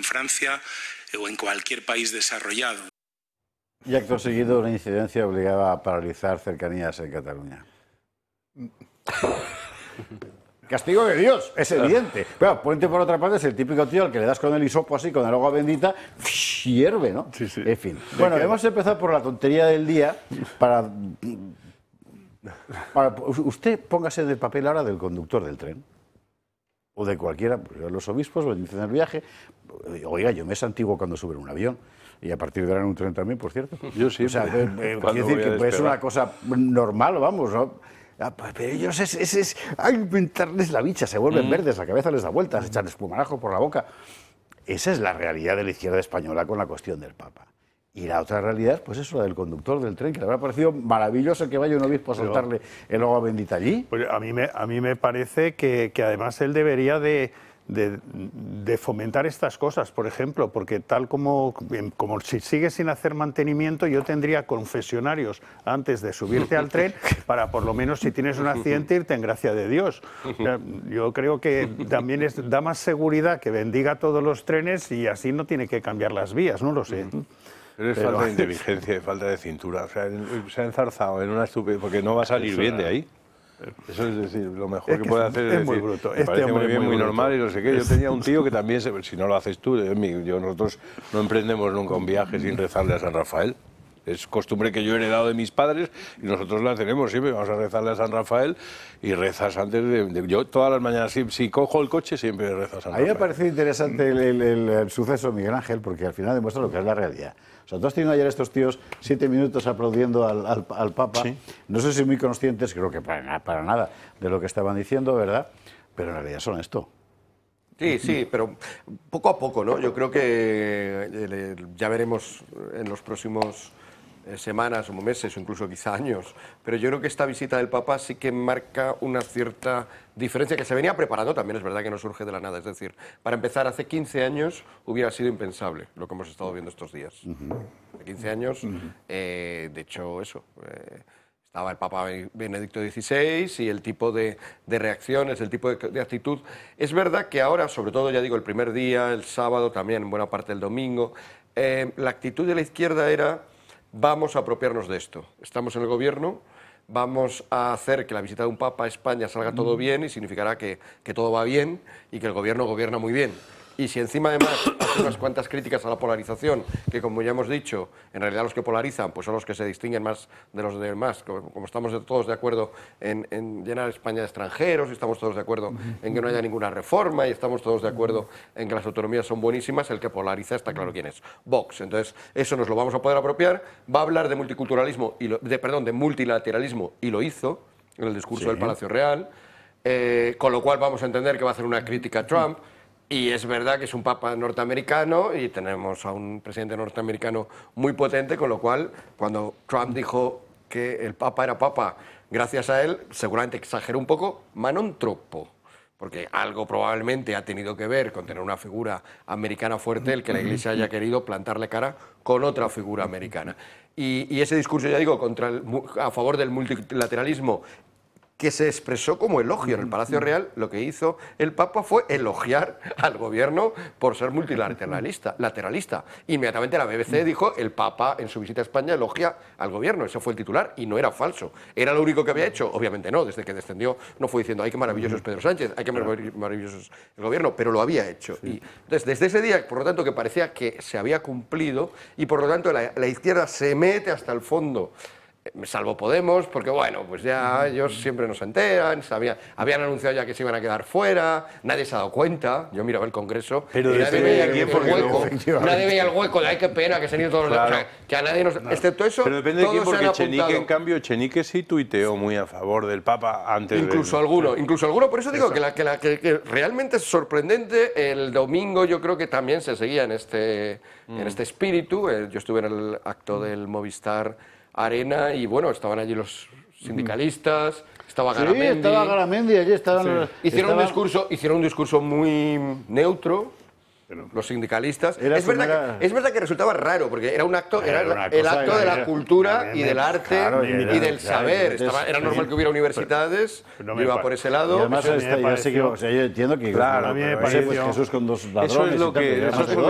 Francia o en cualquier país desarrollado. Y acto seguido, una incidencia obligaba a paralizar cercanías en Cataluña. Castigo de Dios, es evidente. Pero ponte por otra parte, es el típico tío al que le das con el hisopo así, con el agua bendita, hierve, ¿no? Sí, sí. En fin. Bueno, hemos empezado por la tontería del día para usted póngase en el papel ahora del conductor del tren. O de cualquiera, los obispos lo dicen en el viaje. Oiga, yo me es antiguo cuando sube en un avión. Y a partir de ahora en un tren también, por cierto. Yo sí. O sea, quiero decir que es una cosa normal, vamos, ¿no? Pero ellos ay, inventarles la bicha, se vuelven verdes, la cabeza les da vueltas, echan espumarajo por la boca. Esa es la realidad de la izquierda española con la cuestión del Papa. Y la otra realidad, pues eso, la del conductor del tren, que le habrá parecido maravilloso que vaya un obispo a soltarle el agua bendita allí. Pues a mí me parece que además él debería de fomentar estas cosas, por ejemplo, porque tal como si sigues sin hacer mantenimiento, yo tendría confesionarios antes de subirte al tren para por lo menos si tienes un accidente irte en gracia de Dios. Yo creo que también da más seguridad que bendiga todos los trenes y así no tiene que cambiar las vías, no lo sé. Pero es falta de inteligencia y falta de cintura. O sea, se ha enzarzado en una estupidez porque no va a salir bien de ahí. Eso es decir, lo mejor que puede hacer es decir, muy bruto. me parece muy bien, muy normal y no sé qué. Yo Sí. tenía un tío que también, si no lo haces tú, nosotros no emprendemos nunca un viaje sin rezarle a San Rafael. Es costumbre que yo he heredado de mis padres y nosotros la tenemos siempre. Vamos a rezarle a San Rafael y rezas antes de... Yo todas las mañanas, si cojo el coche, siempre rezo a San Rafael. A mí me parece interesante el suceso de Miguel Ángel, porque al final demuestra lo que es la realidad. O sea, tú has tenido ayer estos tíos 7 minutos aplaudiendo al Papa. Sí. No sé si muy conscientes, creo que para nada, de lo que estaban diciendo, ¿verdad? Pero en realidad son esto. Sí, pero poco a poco, ¿no? Yo creo que ya veremos en los próximos semanas o meses o incluso quizá años, pero yo creo que esta visita del Papa sí que marca una cierta diferencia que se venía preparando, también es verdad que no surge de la nada, es decir, para empezar, hace 15 años hubiera sido impensable lo que hemos estado viendo estos días. Hace 15 años, de hecho, eso... Estaba el Papa Benedicto XVI y el tipo de reacciones, el tipo de actitud. Es verdad que ahora, sobre todo, ya digo, el primer día, el sábado, también buena parte del domingo, la actitud de la izquierda era vamos a apropiarnos de esto. Estamos en el gobierno, vamos a hacer que la visita de un Papa a España salga todo bien y significará que todo va bien y que el gobierno gobierna muy bien. Y si encima además hace unas cuantas críticas a la polarización, que como ya hemos dicho, en realidad los que polarizan pues son los que se distinguen más de los demás, como estamos todos de acuerdo en llenar España de extranjeros, y estamos todos de acuerdo en que no haya ninguna reforma, y estamos todos de acuerdo en que las autonomías son buenísimas, el que polariza está claro quién es, Vox. Entonces eso nos lo vamos a poder apropiar, va a hablar de multiculturalismo, de multilateralismo, y lo hizo en el discurso del Palacio Real, con lo cual vamos a entender que va a hacer una crítica a Trump. Y es verdad que es un papa norteamericano y tenemos a un presidente norteamericano muy potente, con lo cual, cuando Trump dijo que el papa era papa gracias a él, seguramente exageró un poco, ma non troppo, porque algo probablemente ha tenido que ver con tener una figura americana fuerte, el que la Iglesia haya querido plantarle cara con otra figura americana. Y ese discurso, ya digo, a favor del multilateralismo, que se expresó como elogio en el Palacio Real, lo que hizo el Papa fue elogiar al gobierno por ser multilateralista. Inmediatamente la BBC dijo, el Papa en su visita a España elogia al gobierno, ese fue el titular, y no era falso. ¿Era lo único que había hecho? Obviamente no, desde que descendió no fue diciendo, ay, qué maravilloso es Pedro Sánchez, ay, qué maravilloso es el gobierno, pero lo había hecho. Sí. Y entonces, desde ese día, por lo tanto, que parecía que se había cumplido, y por lo tanto la izquierda se mete hasta el fondo, salvo Podemos, porque bueno, pues ya ellos siempre nos enteran, habían anunciado ya que se iban a quedar fuera, nadie se ha dado cuenta, yo miraba el Congreso, pero y nadie veía el hueco, nadie veía el hueco de ay, qué pena que se han ido todos los demás, o sea, que a nadie nos... Excepto eso, pero depende de quién, porque Echenique, en cambio, Echenique sí tuiteó muy a favor del Papa antes incluso alguno, por eso digo que realmente es sorprendente. El domingo yo creo que también se seguía en este espíritu. Yo estuve en el acto del Movistar Arena y bueno, estaban allí los sindicalistas, estaba Garamendi. Sí, estaba Garamendi, allí estaban... Sí. Hicieron un discurso muy neutro, los sindicalistas. Es verdad que resultaba raro, porque era un acto, era el acto de la cultura y del arte, claro, y del saber. Era normal que hubiera universidades, yo iba por ese lado. Y además, yo entiendo que... Claro, a mí me pareció... Jesús con dos ladrones. Eso es lo que...